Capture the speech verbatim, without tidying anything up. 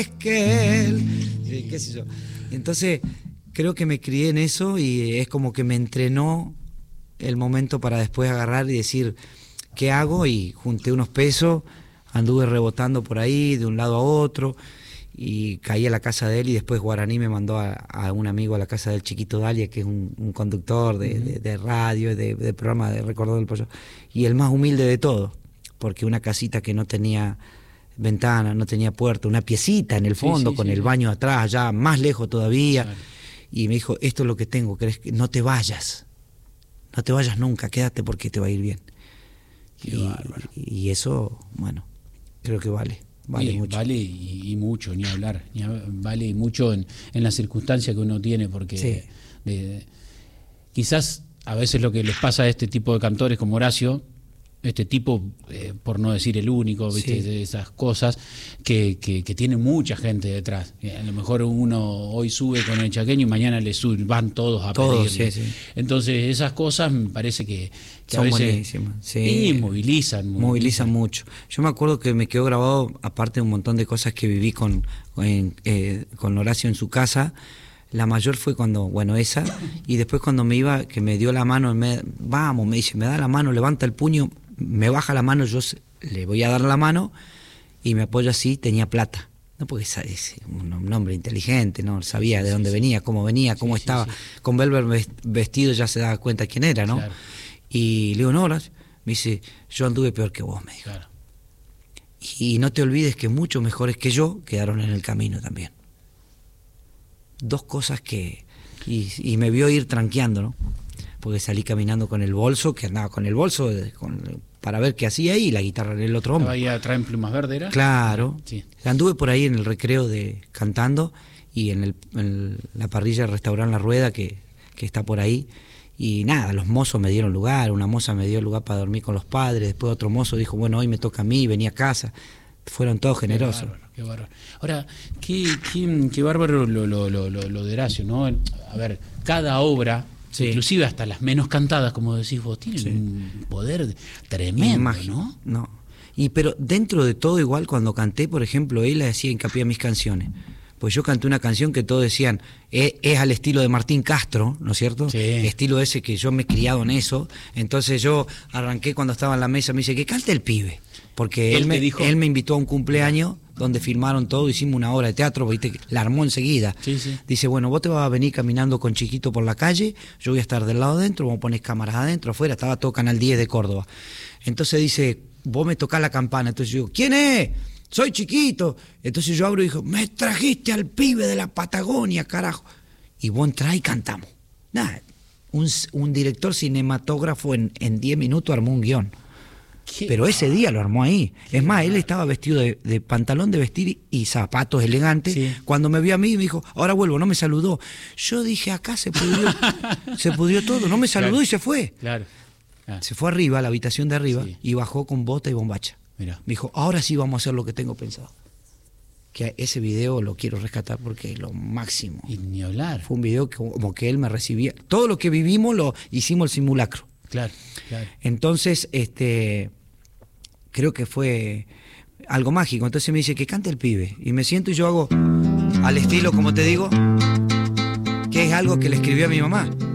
es que él, y qué sé yo. Entonces creo que me crié en eso y es como que me entrenó el momento para después agarrar y decir qué hago, y junté unos pesos, anduve rebotando por ahí de un lado a otro y caí a la casa de él, y después Guaraní me mandó a, a un amigo a la casa del Chiquito Dalia, que es un, un conductor de, uh-huh. de, de radio, de, de programa de Recordado del Pollo, y el más humilde de todos, porque una casita que no tenía ventana, no tenía puerta, una piecita en el fondo, sí, sí, con sí, el sí. baño atrás, allá más lejos todavía, claro. Y me dijo, esto es lo que tengo, ¿crees que no te vayas? No te vayas nunca, quédate porque te va a ir bien. Qué y, bárbaro. Y eso, bueno, creo que vale. Vale sí, mucho. Vale y, y mucho, ni hablar. Ni a, vale mucho en, en las circunstancias que uno tiene, porque sí. de, de, quizás a veces lo que les pasa a este tipo de cantores como Horacio, este tipo, eh, por no decir el único, ¿viste? Sí. De esas cosas, que, que, que tiene mucha gente detrás. A lo mejor uno hoy sube con el chaqueño y mañana le suben, van todos a todos, pedirle. Sí, sí. Entonces esas cosas me parece que, que son a veces buenísimas. Sí. Sí, movilizan, movilizan. Movilizan mucho. Yo me acuerdo que me quedó grabado, aparte de un montón de cosas que viví con, con, eh, con Horacio en su casa. La mayor fue cuando, bueno, esa, y después cuando me iba, que me dio la mano, me, vamos, me dice, me da la mano, levanta el puño, me baja la mano, yo le voy a dar la mano y me apoyo así, tenía plata. No, porque es un hombre inteligente, no sabía de dónde sí, venía, cómo venía, cómo sí, estaba. Sí, sí. Con verlo vestido ya se daba cuenta quién era, ¿no? Claro. Y le digo, no, me dice, yo anduve peor que vos, me dijo. Claro. Y no te olvides que muchos mejores que yo quedaron en el camino también. Dos cosas que... Y, y me vio ir tranqueando, ¿no? Porque salí caminando con el bolso, que andaba con el bolso con, para ver qué hacía ahí, y la guitarra en el otro hombro. ¿Ahí traen plumas verdes, era? Claro. Sí. Anduve por ahí en el recreo de cantando, y en, el, en la parrilla del restaurante La Rueda, que, que está por ahí, y nada, los mozos me dieron lugar, una moza me dio lugar para dormir con los padres, después otro mozo dijo, bueno, hoy me toca a mí, vení a casa. Fueron todos generosos. Qué bárbaro, qué bárbaro. Ahora, qué, qué, qué bárbaro lo, lo, lo, lo de Horacio, ¿no? A ver, cada obra, sí. inclusive hasta las menos cantadas, como decís vos, tienen sí. un poder tremendo, Imagino, ¿no? No. Y pero dentro de todo, igual cuando canté, por ejemplo, él le hacía hincapié a mis canciones. Pues yo canté una canción que todos decían, es, es al estilo de Martín Castro, ¿no es cierto? Sí. Estilo ese que yo me he criado en eso. Entonces yo arranqué cuando estaba en la mesa, me dice, que cante el pibe. Porque él, él, me, dijo... él me invitó a un cumpleaños donde filmaron todo, hicimos una obra de teatro, ¿viste? La armó enseguida. Sí, sí. Dice, bueno, vos te vas a venir caminando con Chiquito por la calle, yo voy a estar del lado adentro, vamos a poner cámaras adentro, afuera, estaba todo Canal diez de Córdoba. Entonces dice, vos me tocás la campana. Entonces yo digo, ¿quién es? Soy Chiquito. Entonces yo abro y digo, me trajiste al pibe de la Patagonia, carajo. Y vos entrás y cantamos. Nada, un, un director cinematógrafo en diez minutos armó un guión. Pero ese día lo armó ahí. Es más, él estaba vestido de, de pantalón de vestir y zapatos elegantes. Sí. Cuando me vio a mí me dijo, ahora vuelvo, no me saludó. Yo dije, acá se pudrió, se pudrió todo, no me saludó claro. y se fue. Claro. Ah. Se fue arriba, a la habitación de arriba, sí. y bajó con bota y bombacha. Mirá. Me dijo, ahora sí vamos a hacer lo que tengo pensado. Que ese video lo quiero rescatar porque es lo máximo. Y ni hablar. Fue un video que, como que él me recibía. Todo lo que vivimos lo hicimos el simulacro. Claro, claro. Entonces, este, creo que fue algo mágico. Entonces me dice que cante el pibe. Y me siento y yo hago al estilo, como te digo, que es algo que le escribió a mi mamá.